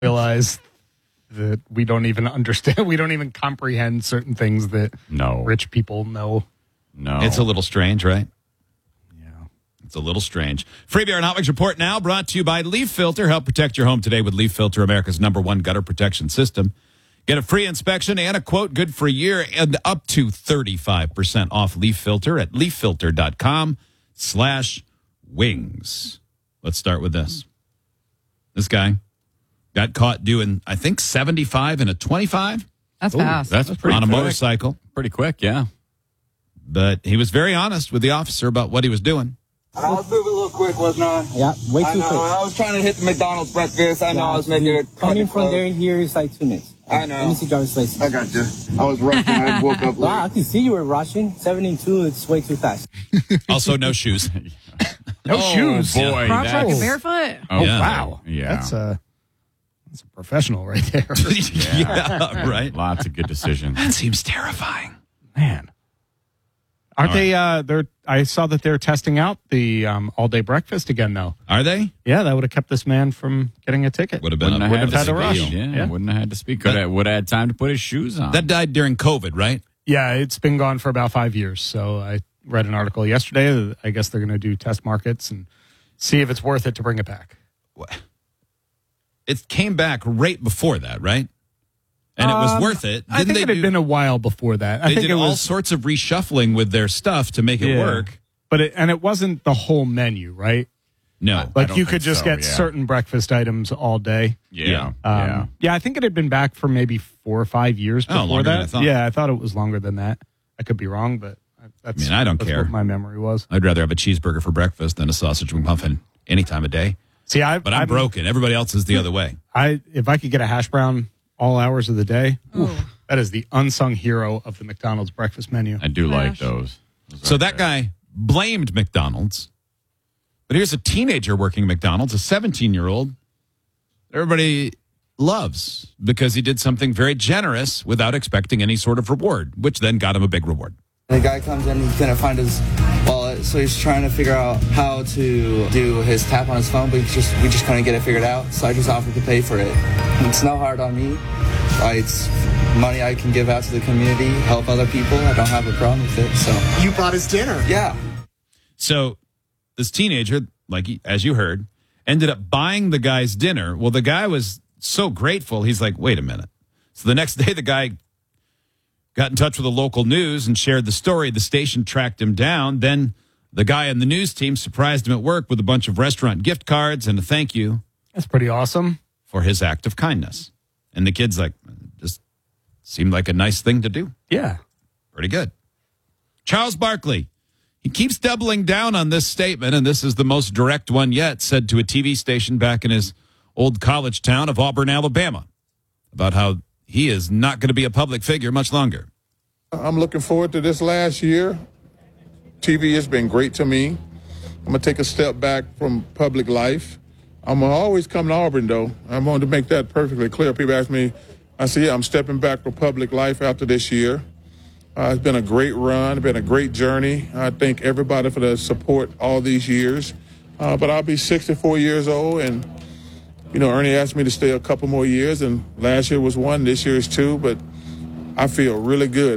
realize that we don't even understand, we don't even comprehend certain things that rich people know. No. It's a little strange, right? Yeah. It's a little strange. Freebie and Hotwings Report now brought to you by Leaf Filter. Help protect your home today with Leaf Filter, America's #1 gutter protection system. Get a free inspection and a quote good for a year and up to 35% off Leaf Filter at leaffilter.com/wings. Let's start with this. This guy got caught doing, I think, 75 and a 25. That's fast. That's pretty on a quick. motorcycle. Pretty quick, yeah. But he was very honest with the officer about what he was doing. I was moving a little quick, wasn't I? Yeah, way too quick. I was trying to hit the McDonald's breakfast. I know I was making it. Coming from there here is like 2 minutes. I know. Let me see driver's license. I got you. I was rushing. I woke up late. Wow, I can see you were rushing. 72, it's way too fast. Also, no shoes. No shoes. Boy, Crocs that's- like barefoot. Oh, Yeah. wow. Yeah. That's a professional right there. Yeah, right. Lots of good decisions. That seems terrifying. Man. Aren't they, I saw that they're testing out the all-day breakfast again, though. Are they? Yeah, that would have kept this man from getting a ticket. Would have been. Wouldn't have wouldn't had have to had to speak. rush. Yeah, Yeah. wouldn't have had to speak. Would have had time to put his shoes on. That died during COVID, right? Yeah, it's been gone for about 5 years. So I read an article yesterday. I guess they're going to do test markets and see if it's worth it to bring it back. It came back right before that, right? And it was worth it. I think it had been a while before that. I They think did it all was, sorts of reshuffling with their stuff to make it work. but it wasn't the whole menu, right? No. Like don't you think could just so, get yeah. certain breakfast items all day. Yeah. Yeah, I think it had been back for maybe 4 or 5 years before longer that. than I thought. Yeah, I thought it was longer than that. I could be wrong, but that's, I don't that's care. what my memory was. I'd rather have a cheeseburger for breakfast than a sausage McMuffin any time of day. See, But I'm broken. Everybody else is the other way. If I could get a hash brown all hours of the day, that is the unsung hero of the McDonald's breakfast menu. I do like those. So that guy blamed McDonald's. But here's a teenager working at McDonald's, a 17-year-old. Everybody loves because he did something very generous without expecting any sort of reward, which then got him a big reward. The guy comes in, he couldn't find his wallet, so he's trying to figure out how to do his tap on his phone, but we just couldn't get it figured out, so I just offered to pay for it. It's no hard on me. It's money I can give out to the community, help other people. I don't have a problem with it. So You bought his dinner. yeah. So this teenager, as you heard, ended up buying the guy's dinner. Well, the guy was so grateful, he's like, wait a minute. So the next day, the guy got in touch with the local news and shared the story. The station tracked him down. Then the guy on the news team surprised him at work with a bunch of restaurant gift cards and a thank you That's pretty awesome. for his act of kindness. And the kid's like, just seemed like a nice thing to do. Yeah. Pretty good. Charles Barkley. He keeps doubling down on this statement, and this is the most direct one yet, said to a TV station back in his old college town of Auburn, Alabama, about how he is not going to be a public figure much longer. I'm looking forward to this last year. TV has been great to me. I'm going to take a step back from public life. I'm going to always come to Auburn, though. I wanted to make that perfectly clear. People ask me, I say, yeah, I'm stepping back from public life after this year. It's been a great run. It's been a great journey. I thank everybody for the support all these years. But I'll be 64 years old, and, Ernie asked me to stay a couple more years, and last year was one, this year is two, but I feel really good.